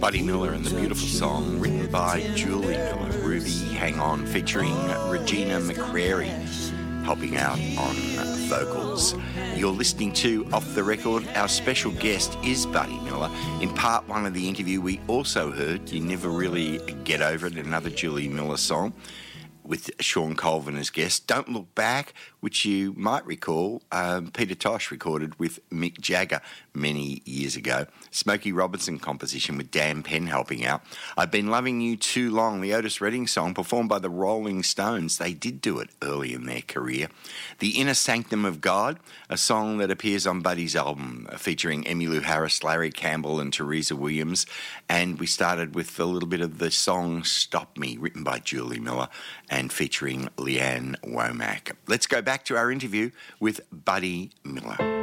Buddy Miller and the beautiful song written by Julie Miller, Ruby Hang On, featuring Regina McCrary helping out on vocals. You're listening to Off the Record. Our special guest is Buddy Miller. In part one of the interview, we also heard You Never Really Get Over It, another Julie Miller song, with Sean Colvin as guest. Don't Look Back, which you might recall Peter Tosh recorded with Mick Jagger many years ago. Smokey Robinson composition with Dan Penn helping out. I've Been Loving You Too Long, the Otis Redding song performed by the Rolling Stones. They did do it early in their career. The Inner Sanctum of God, a song that appears on Buddy's album featuring Emmylou Harris, Larry Campbell and Teresa Williams. And we started with a little bit of the song Stop Me, written by Julie Miller and featuring Leanne Womack. Let's go back to our interview with Buddy Miller.